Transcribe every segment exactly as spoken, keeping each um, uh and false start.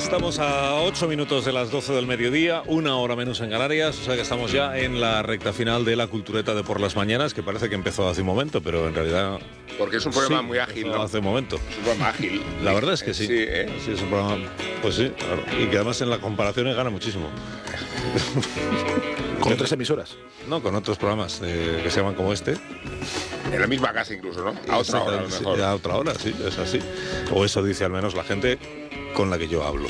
Estamos a ocho minutos de las doce del mediodía, una hora menos en Canarias, o sea que estamos ya en la recta final de la cultureta de por las mañanas, que parece que empezó hace un momento, pero en realidad... Porque es un programa sí, muy ágil, ¿no? Hace un momento. Es un programa ágil. La verdad es que sí. Sí, ¿eh? Sí, es un programa... Pues sí, claro. Y que además en las comparaciones gana muchísimo. ¿Con otras emisoras? No, con otros programas eh, que se llaman como este. En la misma casa incluso, ¿no? A otra hora, a lo mejor. Sí, a otra hora, sí, es así. O eso dice al menos la gente con la que yo hablo.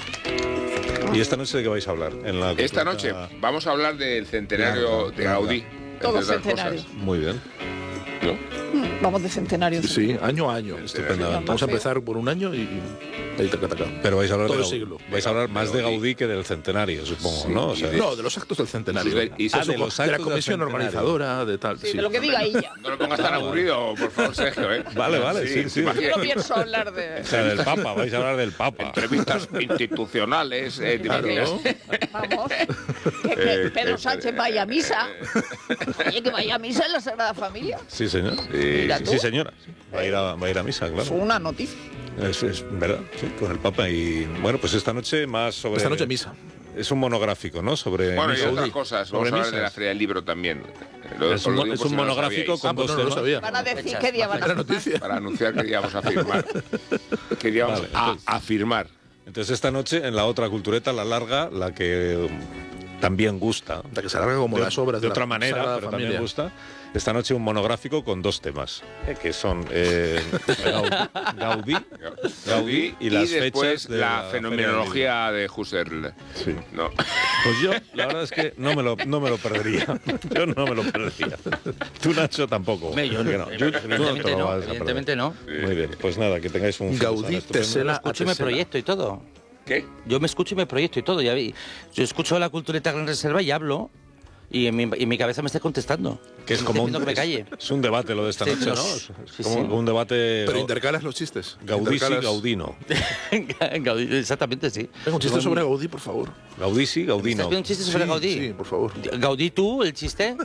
¿Y esta noche de qué vais a hablar? En la esta noche vamos a hablar del centenario de Gaudí. Todo centenario. Muy bien. ¿No? Vamos de centenario. Sí, año a año. Estupendamente. Vamos a empezar por un año y... Ahí taca, taca. Pero vais a hablar todo de el siglo. Vais a hablar más de Gaudí que del centenario, supongo, Sí, ¿no? O sea, de, no, de los actos del centenario. De, y ah, de, de, los de la actos comisión del organizadora, de tal. Sí, Sí, de lo que diga ella. No lo pongas tan aburrido, por favor, Sergio, ¿eh? Vale, vale, sí, sí. Yo no pienso hablar de... O sea, del Papa, vais a hablar del Papa. Entrevistas institucionales, eh, Claro. Vamos. Que, que Pedro Sánchez vaya a misa. Oye, que vaya a misa en la Sagrada Familia. Sí, señor. Mira tú. Sí, señora. Va a ir a, va a, ir a misa, Es claro. una noticia. Es, es verdad, sí, con el Papa. Y bueno, pues esta noche más sobre... Esta noche misa. Es un monográfico, ¿no? Sobre Bueno, y misas. otras cosas. Vamos Sobre a hablar de la misas. Feria del Libro también. Lo- Es un, lo digo es por un si no lo monográfico sabíais. con Ah, pues dos no, no lo temas. sabía. Van a decir qué día van a Era firmar. noticia. Para anunciar que íbamos a firmar. Que íbamos Vale, a, entonces- a firmar. Entonces esta noche en la otra cultureta, la larga, la que um, también gusta. La que se alarga como de, las obras de de otra la manera, Sagrada pero Familia. también gusta. Esta noche un monográfico con dos temas, eh, que son eh, Gaudí, Gaudí, Gaudí y las después fechas de la, la fenomenología de Husserl. Sí. No. Pues yo, la verdad es que no me lo, no me lo perdería. Yo no me lo perdería. Tú, Nacho, tampoco. Me, yo, Que no. Yo- tú no te evidentemente lo no, vas a perder. evidentemente no. Muy bien, pues nada, que tengáis un fin de Gaudí, semana estupendo. Tesela, Escucho y me Tesela. proyecto y todo. ¿Qué? Yo me escucho y me proyecto y todo. Ya vi. Yo escucho la cultureta Gran Reserva y hablo. Y en mi, y mi cabeza me está contestando. Que es Me como está un, diciendo que me calle. es un debate lo de esta Sí, noche, pero- ¿no? Es sí, como sí. un debate Pero intercalas los chistes. Gaudí sí, Intercalas- Gaudino. Gaudí, exactamente, sí. Venga, un chiste sobre Gaudí, por favor. Gaudí sí, ¿Estás Gaudino. viendo un chiste sobre Sí, Gaudí? Sí, por favor. ¿Gaudí tú, el chiste?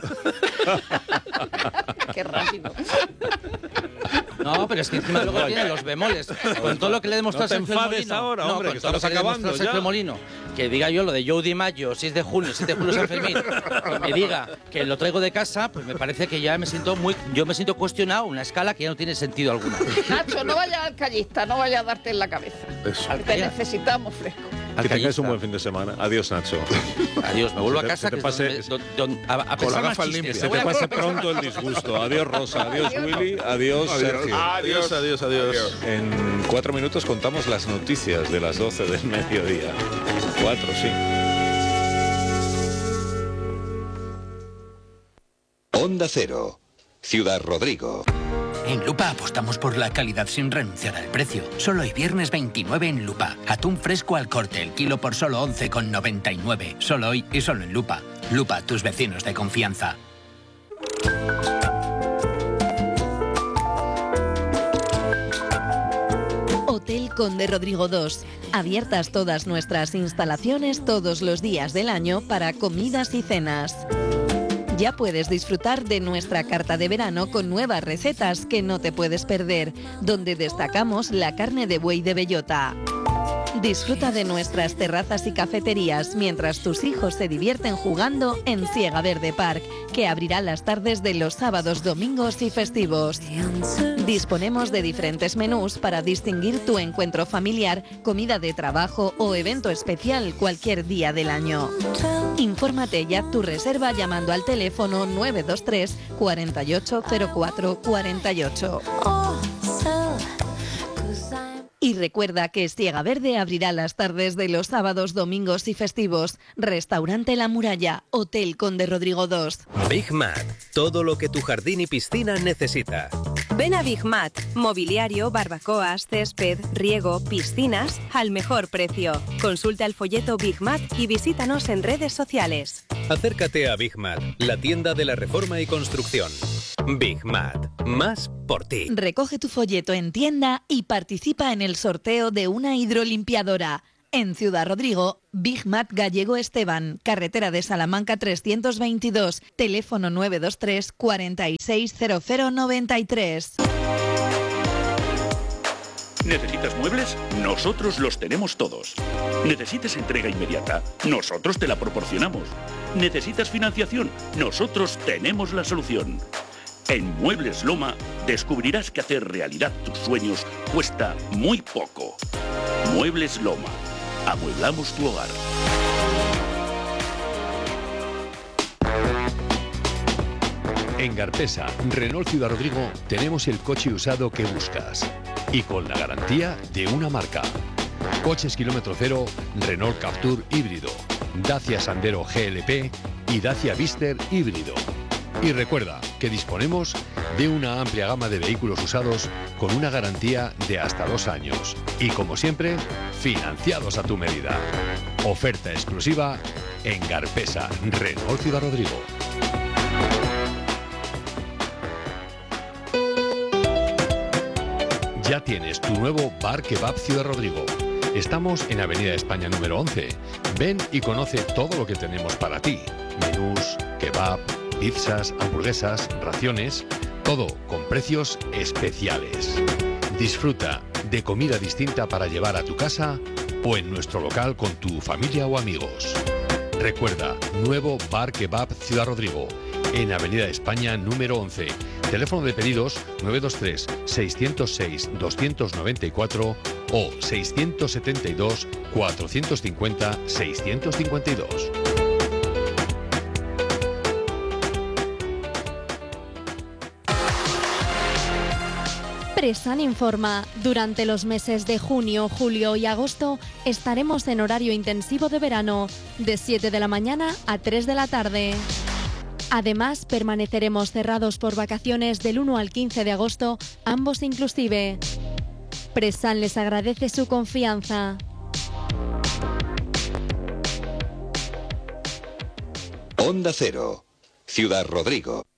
Qué rápido. No, pero es que encima luego tienen los bemoles. Con todo lo que le he demostrado No te a Sergio enfades Molino. ahora, no, hombre, con que todo lo estamos le he demostrado acabando a Sergio ya. Molino. Que diga yo lo de Joe Di Maggio, seis de junio, siete de julio San Fermín. Que me diga que lo traigo de casa, pues me parece que ya me siento muy... Yo me siento cuestionado, una escala que ya no tiene sentido alguna. Nacho, no vayas al callista, no vayas a darte en la cabeza. Eso. Al Te calla. necesitamos fresco. Al Que tengáis callista. un buen fin de semana. Adiós, Nacho. Adiós, me vuelvo Se a te- casa se te que pase- es donde, donde- a, a Con la pensar más gafa chistes. limpia. Se Voy te a- pase pronto el disgusto. Adiós, Rosa. Adiós, Willy. Adiós, Sergio. Adiós. Adiós, adiós. En cuatro minutos contamos las noticias de las doce del mediodía. Cuatro, sí. Onda Cero, Ciudad Rodrigo. En Lupa apostamos por la calidad sin renunciar al precio. Solo hoy viernes veintinueve en Lupa. Atún fresco al corte, el kilo por solo once con noventa y nueve. Solo hoy y solo en Lupa. Lupa, tus vecinos de confianza. Hotel Conde Rodrigo dos. Abiertas todas nuestras instalaciones todos los días del año para comidas y cenas. Ya puedes disfrutar de nuestra carta de verano con nuevas recetas que no te puedes perder, donde destacamos la carne de buey de bellota. Disfruta de nuestras terrazas y cafeterías mientras tus hijos se divierten jugando en Siega Verde Park, que abrirá las tardes de los sábados, domingos y festivos. Disponemos de diferentes menús para distinguir tu encuentro familiar, comida de trabajo o evento especial cualquier día del año. Infórmate y haz tu reserva llamando al teléfono nueve dos tres, cuatro ocho cero cuatro cuatro ocho. Y recuerda que Siega Verde abrirá las tardes de los sábados, domingos y festivos. Restaurante La Muralla, Hotel Conde Rodrigo dos. Big Mat, todo lo que tu jardín y piscina necesita. Ven a Big Mat, mobiliario, barbacoas, césped, riego, piscinas, al mejor precio. Consulta el folleto Big Mat y visítanos en redes sociales. Acércate a Big Mat, la tienda de la reforma y construcción. Big Mat, más por ti. Recoge tu folleto en tienda y participa en el sorteo de una hidrolimpiadora. En Ciudad Rodrigo, Big Mat Gallego Esteban, carretera de Salamanca trescientos veintidós, teléfono nueve dos tres, cuarenta y seis cero cero noventa y tres. ¿Necesitas muebles? Nosotros los tenemos todos. ¿Necesitas entrega inmediata? Nosotros te la proporcionamos. ¿Necesitas financiación? Nosotros tenemos la solución. En Muebles Loma descubrirás que hacer realidad tus sueños cuesta muy poco. Muebles Loma. Amueblamos tu hogar. En Garpesa, Renault Ciudad Rodrigo, tenemos el coche usado que buscas. Y con la garantía de una marca. Coches kilómetro cero, Renault Captur híbrido, Dacia Sandero G L P y Dacia Vister híbrido. Y recuerda que disponemos de una amplia gama de vehículos usados con una garantía de hasta dos años. Y como siempre, financiados a tu medida. Oferta exclusiva en Garpesa, Renault Ciudad Rodrigo. Ya tienes tu nuevo Bar Kebab Ciudad Rodrigo. Estamos en Avenida España número once. Ven y conoce todo lo que tenemos para ti. Menús, kebab, pizzas, hamburguesas, raciones, todo con precios especiales. Disfruta de comida distinta para llevar a tu casa o en nuestro local con tu familia o amigos. Recuerda, nuevo Bar Kebab Ciudad Rodrigo, en Avenida España número once. Teléfono de pedidos nueve dos tres, seis cero seis, dos nueve cuatro o seis siete dos, cuatro cinco cero, seis cinco dos. Presan informa. Durante los meses de junio, julio y agosto estaremos en horario intensivo de verano, de siete de la mañana a tres de la tarde. Además, permaneceremos cerrados por vacaciones del uno al quince de agosto, ambos inclusive. Presan les agradece su confianza. Onda Cero, Ciudad Rodrigo.